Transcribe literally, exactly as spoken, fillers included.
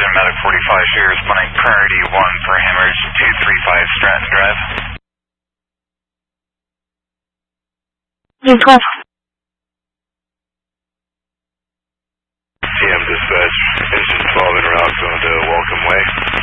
Medic forty-five here, responding priority one for Hammers two three five Stratton Drive. Request. T M dispatch, engine twelve en route going to Welcome Way.